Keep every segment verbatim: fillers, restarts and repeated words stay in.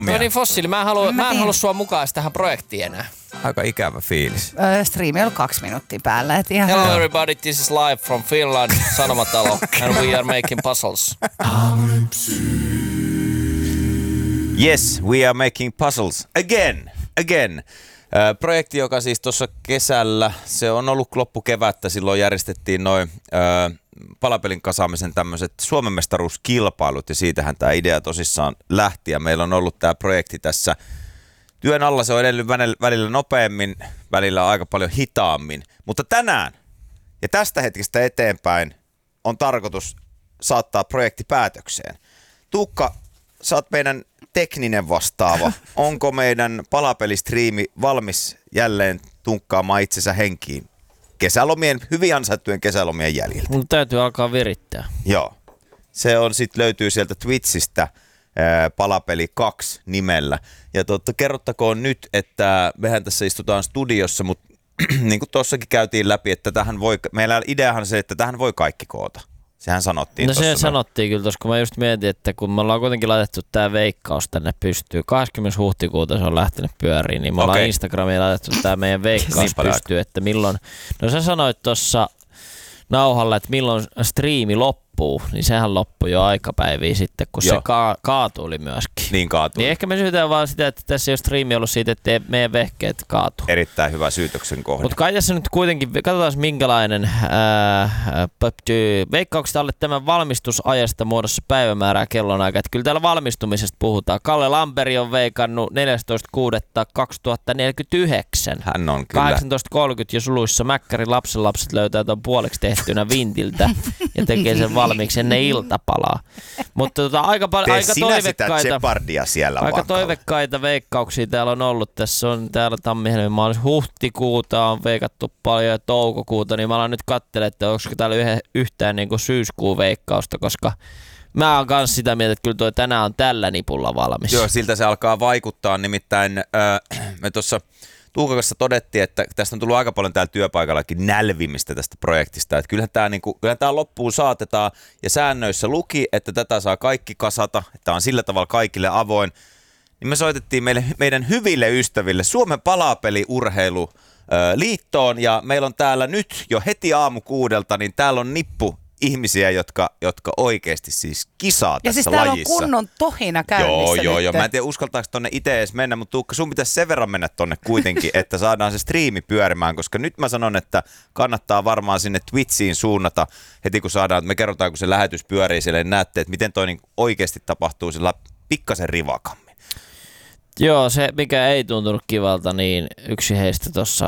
No niin fossiili, mä en halua, mä Mä en tiedän. halua sua mukaan tähän projektiin enää. Aika ikävä fiilis. Öö, striimi on ollut kaksi minuuttia päällä. Et ihan Hello everybody, this is live from Finland, Sanomatalo, and we are making puzzles. Yes, we are making puzzles again, again. Äh, projekti, joka siis tuossa kesällä, se on ollut loppukevättä, silloin järjestettiin noin äh, palapelin kasaamisen tämmöiset Suomen mestaruuskilpailut ja siitähän tämä idea tosissaan lähti ja meillä on ollut tämä projekti tässä työn alla, se on edellyt välillä nopeammin, välillä aika paljon hitaammin, mutta tänään ja tästä hetkestä eteenpäin on tarkoitus saattaa projekti päätökseen. Tuukka, sä oot meidän tekninen vastaava. Onko meidän palapelistriimi valmis jälleen tunkkaamaan itsensä henkiin kesälomien, hyvin ansaittujen kesälomien jäljiltä? Mun täytyy alkaa virittää. Joo. Se on sit löytyy sieltä Twitchistä ää, Palapeli kaksi nimellä. Ja totta, kerrottakoon nyt, että mehän tässä istutaan studiossa, mutta niin kuin tuossakin käytiin läpi, että tähän voi, meillä ideahan se, että tähän voi kaikki koota. Sehän sanottiin No tossa. se sanottiin kyllä tuossa, kun mä just mietin, että kun me ollaan kuitenkin laitettu tää veikkaus tänne pystyy. kahdeskymmenes huhtikuuta se on lähtenyt pyöriin, niin me ollaan Okei. Instagramiin laitettu tää meidän veikkaus Niin paljon pystyy, että milloin. No sä sanoit tuossa nauhalla, että milloin striimi loppuu, niin sehän loppui jo aikapäiviä sitten, kun Joo. se ka- kaatuili myöskin. Niin kaatui. Niin ehkä me syytään vaan sitä, että tässä ei ole striimi ollut siitä, että meidän vehkeet kaatuu. Erittäin hyvä syytöksen kohde. Mutta kai tässä nyt kuitenkin, katsotaan minkälainen ää, veikkaukset alle tämän valmistusajasta muodossa päivämäärää kellonaika. Että kyllä täällä valmistumisesta puhutaan. Kalle Lamperi on veikannut neljästoista kuudetta kaksituhattaneljäkymmentäyhdeksän. Hän on kyllä. kahdeksantoista kolmekymmentä ja suluissa Mäkkärin lapsenlapset löytää tuon puoleksi tehtynä vintiltä ja tekee sen valmiiksi ennen iltapalaa. Mutta tota, aika, pal- Tee aika sinä toivekkaita. sitä Jeopardia siellä Aika vaan, Kalle. toivekkaita veikkauksia täällä on ollut. Tässä on täällä tammi-helmi maalis huhtikuuta on veikattu paljon ja toukokuuta, niin mä alan nyt katselemaan, että onko täällä yhe, yhtään niin kuin syyskuun veikkausta, koska mä oon kans sitä mieltä, että kyllä toi tänään on tällä nipulla valmis. Joo, siltä se alkaa vaikuttaa. Nimittäin äh, me tuossa Tuukan kanssa todettiin, että tästä on tullut aika paljon täällä työpaikallakin nälvimistä tästä projektista. Että kyllähän tämä niinku, kyllähän tää loppuun saatetaan ja säännöissä luki, että tätä saa kaikki kasata, että tämä on sillä tavalla kaikille avoin. Niin me soitettiin meille, meidän hyville ystäville Suomen palapeliurheiluliittoon ja meillä on täällä nyt jo heti aamu kuudelta, niin täällä on nippu ihmisiä, jotka, jotka oikeasti siis kisaa ja tässä siis täällä lajissa. on kunnon tohina käynnissä. Joo, joo, nyt. joo. Mä en tiedä, uskaltaako tonne itse edes mennä, mutta Tuukka, sun pitäisi sen verran mennä tonne kuitenkin, että saadaan se striimi pyörimään, koska nyt mä sanon, että kannattaa varmaan sinne Twitchiin suunnata heti, kun saadaan, että me kerrotaan, kun se lähetys pyörii siellä, niin näette, että miten toi niin oikeasti tapahtuu sillä pikkasen rivakammin. Joo, se mikä ei tuntunut kivalta, niin yksi heistä tuossa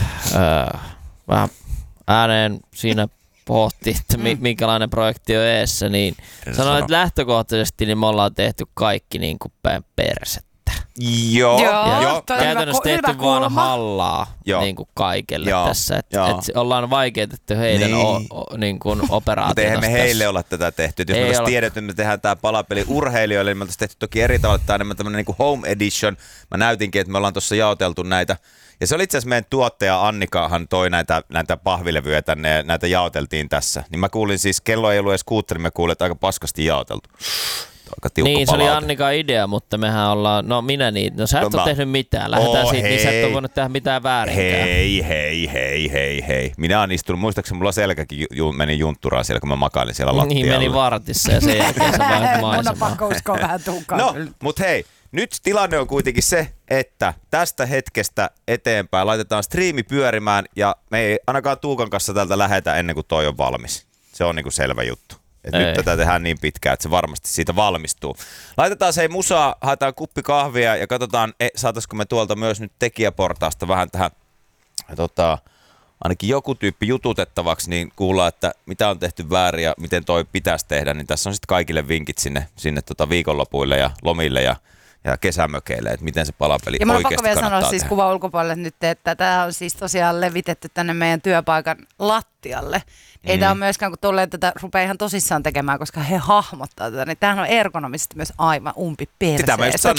vähän ääneen siinä pohti, että mi- minkälainen projekti on eessä, niin sanoin, että lähtökohtaisesti niin me ollaan tehty kaikki niin kuin päin persettä. Joo, Joo. joo. Toi on Käytännössä hyvä- tehty hyvä vaan kulma. hallaa niin kuin kaikelle Joo. tässä, että Joo. et ollaan vaikeutettu heidän Niin. o, o, niin kuin operaatiota. Mutta eihän me tässä. heille olla tätä tehty. Et jos Ei me oltaisiin olla. tiedetty, että me tehdään tämä palapeli urheilijoille, niin me oltaisiin tehty toki eri tavalla. Tämä on enemmän tämmöinen niin kuin home edition. Mä näytinkin, että me ollaan tuossa jaoteltu näitä. Ja se oli itse asiassa meidän tuottaja Annikahan toi näitä, näitä pahvilevyjä tänne ja näitä jaoteltiin tässä. Niin mä kuulin siis, kello ei ollut edes kuutteli, mä kuulin, että aika paskasti jaoteltu. Aika tiukka Niin, se oli palaute. Annikan idea, mutta mehän ollaan, no minä niitä, no sä et No ole mä- tehnyt mitään, lähdetään Oo, siitä, niin sä et hei. ole voinut tehdä mitään väärinkään. Hei, hei, hei, hei, hei. Minä oon istunut, muistaakseni mulla selkäkin ju- ju- meni juntturaan siellä, kun mä makailin siellä lattialla. Niin, meni vartissa ja sen jälkeen sä vaihdat Mun on maisemaa. pakko uskoa vähän Tuukkaan. No, kyllä. mut hei, nyt tilanne on kuitenkin se, että tästä hetkestä eteenpäin laitetaan striimi pyörimään ja me ei ainakaan Tuukan kanssa täältä lähetä ennen kuin toi on valmis. Se on niinku selvä juttu. Et nyt Ei. tätä tehdään niin pitkään, että se varmasti siitä valmistuu. Laitetaan se musaa, haetaan kuppi kahvia ja katsotaan, e, saataisiko me tuolta myös nyt tekijäportaasta vähän tähän, tota, ainakin joku tyyppi jututettavaksi, niin kuullaan, että mitä on tehty väärin ja miten toi pitäisi tehdä. Niin tässä on sitten kaikille vinkit sinne, sinne tota viikonlopuille ja lomille ja, ja kesämökeille, että miten se palapeli Ja mun on oikeasti pakko vielä kannattaa sanoa siis tehdä. kuva ulkopuolelle nyt, että tämä on siis tosiaan levitetty tänne meidän työpaikan lattialle. Ei Mm. tämä ole myöskään, kun tolleen tätä rupeaa ihan tosissaan tekemään, koska he hahmottaa tätä, niin tämähän on ergonomisesti myös aivan umpi perseestä. Sitä mä just sanoin.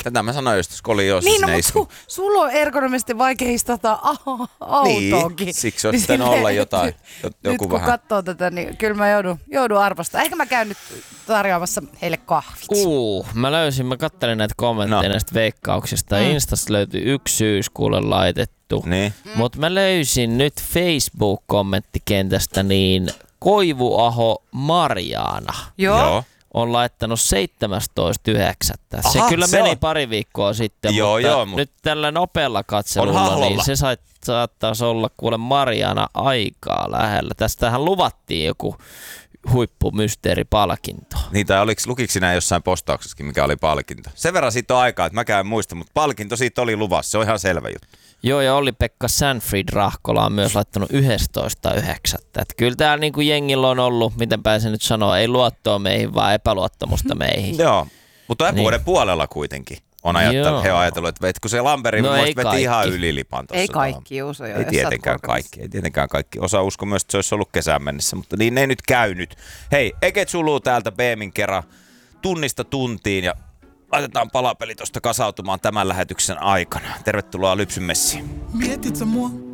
Tätä mä sanoin just skolioosi Niin, no, sinne mutta istu. su, sulla on ergonomisesti vaikea istuttaa autoonkin. Niin, siksi olisi pitänyt olla jotain, joku nyt kun vähän. katsoo tätä, niin kyllä mä joudun, joudun arvostamaan. Ehkä mä käyn nyt tarjoamassa heille kahvit. Uu, mä löysin, mä kattelin näitä kommentteja No. näistä veikkauksista. Mm. Instasta löytyi yksi syyskuulle laitettu. Niin. Mm. Mutta mä löysin nyt Facebook-kommenttikentästä niin Koivuaho Marjaana Joo. Joo. on laittanut seitsemästoista yhdeksättä Se Aha, kyllä se meni on. pari viikkoa sitten, Joo, mutta joo, mut- nyt tällä nopealla On katselulla hahlolla. niin se sai, saattaisi olla kuule Marjaana aikaa lähellä. Tästähän luvattiin joku huippumysteeripalkinto. Niin, tai oliks, lukiko sinä jossain postauksessakin, mikä oli palkinto? Sen verran siitä on aikaa, että mäkään en muista, mutta palkinto siitä oli luvassa. Se on ihan selvä juttu. Joo, ja Olli-Pekka Sanfrid Rahkola on myös laittanut yhdestoista yhdeksättä Että kyllä täällä niinku jengillä on ollut, miten pääsen nyt sanoa, ei luottoa meihin, vaan epäluottamusta meihin. Joo, mutta Niin. vuoden puolella kuitenkin on ajattelut, Joo. he on ajatellut, että veit, kun se Lamberi No no, ei veti kaikki. ihan ylilipan tuossa. Ei kaikki uso jo. Ei tietenkään kaikki, ei tietenkään kaikki. Osa usko myös, että se olisi ollut kesään mennessä, mutta niin ne ei nyt käynyt. Hei, Eket suluu täältä Beemin kerran tunnista tuntiin ja laitetaan palapeli tuosta kasautumaan tämän lähetyksen aikana. Tervetuloa Lypsyn messiin. Mietit sä mua?